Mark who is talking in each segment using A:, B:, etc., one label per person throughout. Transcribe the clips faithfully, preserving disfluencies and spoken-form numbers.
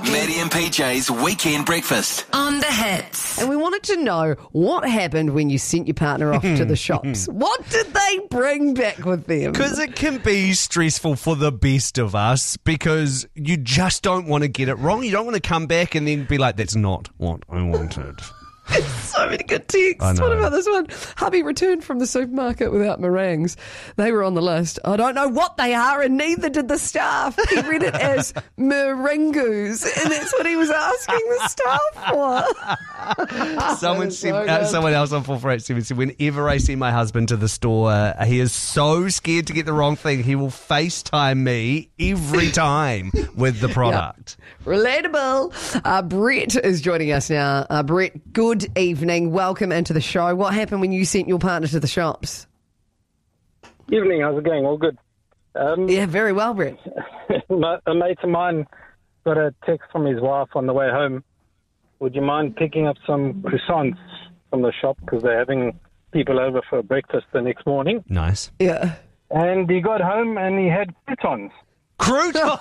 A: Maddie and P J's Weekend Breakfast.
B: On the Hits.
C: And we wanted to know what happened when you sent your partner off to the shops. What did they bring back with them?
D: Because it can be stressful for the best of us because you just don't want to get it wrong. You don't want to come back and then be like, that's not what I wanted.
C: So many good texts. What about this one? Hubby returned from the supermarket without meringues. They were on the list. I don't know what they are, and neither did the staff. He read it as meringues, and that's what he was asking the staff for.
D: Someone,
C: so
D: said, uh, someone else on four four eight seven said, whenever I send my husband to the store, uh, he is so scared to get the wrong thing, he will FaceTime me every time with the product.
C: Yep. Relatable. Uh, Brett is joining us now. Uh, Brett, good evening. Welcome into the show. What happened when you sent your partner to the shops?
E: Evening, how's it going? All good. Um,
C: Yeah, very well, Brett.
E: my, a mate of mine got a text from his wife on the way home. Would you mind picking up some croissants from the shop because they're having people over for breakfast the next morning?
D: Nice.
C: Yeah.
E: And he got home and he had croutons.
D: Croutons!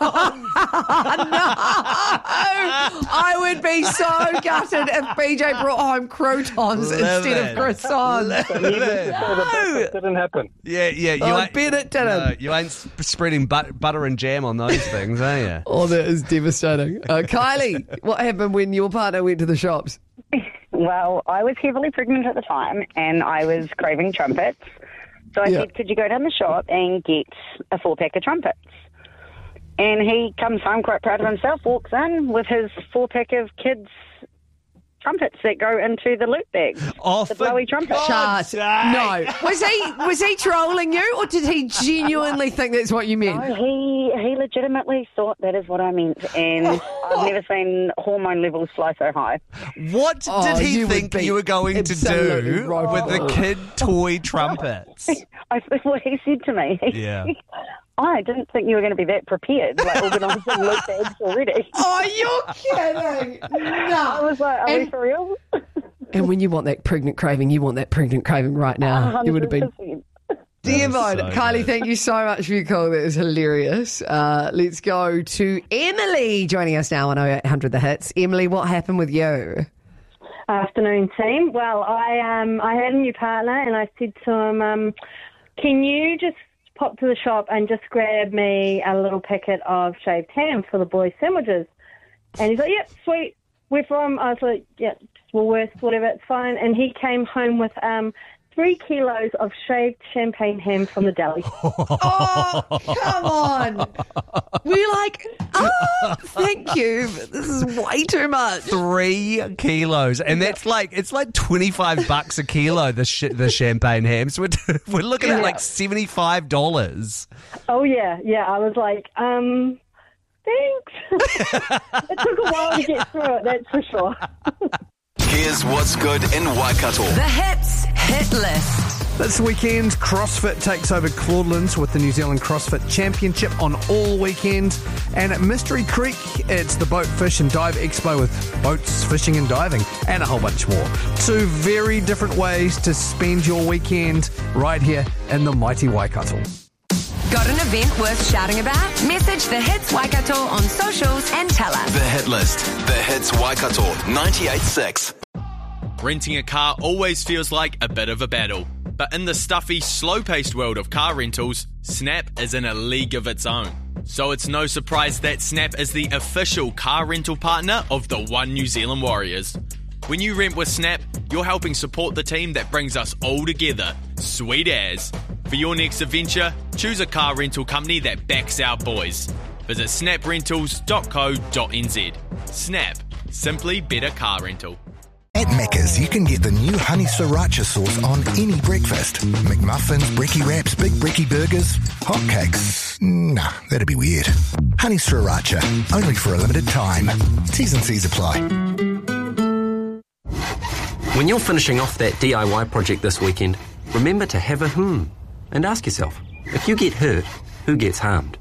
C: I would be so gutted if B J brought home croutons
D: Live
C: instead
D: it.
C: of croissants.
E: Needless to say, the breakfast didn't happen.
D: Yeah, yeah. You
C: I
D: ain't,
C: bet it didn't.
D: no, you ain't sp- spreading but- butter and jam on those things, are you?
C: Oh, that is devastating. Uh, Kylie, what happened when your partner went to the shops?
F: Well, I was heavily pregnant at the time and I was craving trumpets. So I
C: Yeah.
F: said, could you go down the shop and get a four pack of trumpets? And he comes home quite proud of himself, walks in with his four pack of kids' trumpets that go into the loot bags.
D: Oh,
F: the
D: for
F: blowy trumpets.
D: God's
C: Shut.
D: sake.
C: No. Was he was he trolling you, or did he genuinely think that's what you meant?
F: No, he, he legitimately thought that is what I meant. And I've never seen hormone levels fly so high.
D: What
C: Oh,
D: did he
C: you would
D: think
C: be
D: you were going to
C: absolutely
D: do
C: right.
D: with the kid toy trumpets?
F: I, what he said to me.
D: Yeah.
F: I didn't think you were going to be that prepared, like organising loot bags already.
C: Oh, you're kidding.
F: I
C: No.
F: was like, are we
C: And-
F: for real?
C: And when you want that pregnant craving, you want that pregnant craving right now. You would have been
F: one hundred percent.
C: dear
D: That
C: mode.
D: is so
C: Kylie,
D: good.
C: thank you so much for your call. That is hilarious. Uh, let's go to Emily joining us now on oh eight hundred The Hits. Emily, what happened with you?
G: Afternoon, team. Well, I um I had a new partner, and I said to him, um, "Can you just pop to the shop and just grab me a little packet of shaved ham for the boys' sandwiches?" And he's like, "Yep, sweet. Where from?" I was like, "Yep, Woolworths, whatever, it's fine." And he came home with um three kilos of shaved champagne ham from the deli.
C: Oh, come on. We're like, oh, thank you. But this is way too much.
D: Three kilos, and that's like it's like twenty five bucks a kilo. The sh- the champagne hams. We're we're looking at
G: Yeah.
D: like seventy five dollars.
G: Oh yeah, yeah. I was like, um, thanks. It took a while to get through it, that's for sure.
A: Here's what's good in Waikato.
B: The Hits Hit List.
H: This weekend, CrossFit takes over Claudelands with the New Zealand CrossFit Championship on all weekend. And at Mystery Creek, it's the Boat Fish and Dive Expo with boats, fishing and diving, and a whole bunch more. Two very different ways to spend your weekend right here in the mighty Waikato.
B: Got an event worth shouting about? Message the Hits Waikato on socials and tell us.
A: The Hit List. The Hits Waikato ninety-eight point six.
I: Renting a car always feels like a bit of a battle. But in the stuffy, slow-paced world of car rentals, Snap is in a league of its own. So it's no surprise that Snap is the official car rental partner of the One New Zealand Warriors. When you rent with Snap, you're helping support the team that brings us all together. Sweet as. For your next adventure, choose a car rental company that backs our boys. Visit snap rentals dot co dot n z. Snap. Simply better car rental.
J: At Macca's, you can get the new honey sriracha sauce on any breakfast. McMuffins, brekkie wraps, big brekkie burgers, hotcakes. Nah, that'd be weird. Honey sriracha, only for a limited time. T's and C's apply.
K: When you're finishing off that D I Y project this weekend, remember to have a hmm and ask yourself, if you get hurt, who gets harmed?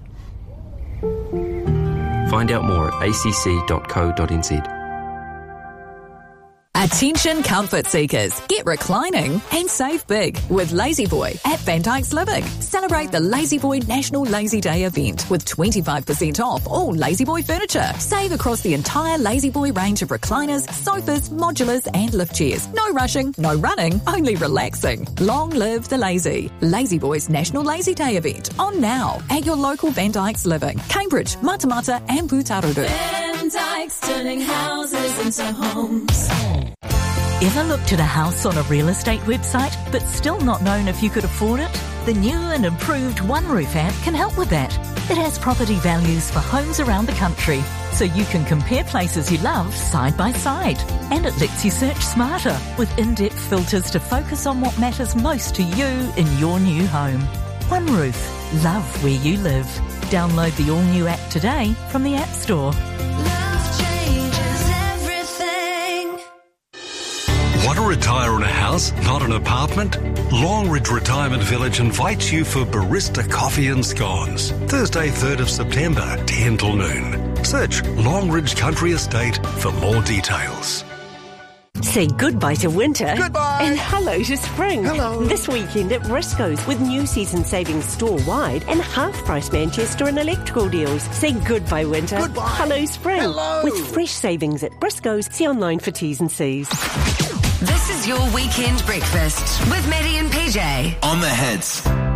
K: Find out more at a c c dot co dot n z.
L: Attention comfort seekers, get reclining and save big with Lazy Boy at Van Dyke's Living. Celebrate the Lazy Boy National Lazy Day event with twenty-five percent off all Lazy Boy furniture. Save across the entire Lazy Boy range of recliners, sofas, modulars and lift chairs. No rushing, no running, only relaxing. Long live the lazy. Lazy Boy's National Lazy Day event on now at your local Van Dyke's Living, Cambridge, Matamata and Putaruru.
M: Van Dyke's turning houses into homes.
N: Ever looked at a house on a real estate website but still not known if you could afford it? The new and improved One Roof app can help with that. It has property values for homes around the country, so you can compare places you love side by side. And it lets you search smarter with in-depth filters to focus on what matters most to you in your new home. One Roof. Love where you live. Download the all-new app today from the App Store.
O: Want to retire in a house, not an apartment? Longridge Retirement Village invites you for Barista Coffee and Scones. Thursday, third of September, ten till noon. Search Longridge Country Estate for more details.
P: Say goodbye to winter.
Q: Goodbye.
P: And hello to spring.
Q: Hello.
P: This weekend at Briscoe's with new season savings store-wide and half-price Manchester and electrical deals. Say goodbye winter.
Q: Goodbye.
P: Hello spring.
Q: Hello.
P: With fresh savings at Briscoe's. See online for T's and C's.
B: This is your weekend breakfast with Maddie and P J.
A: On the Hits.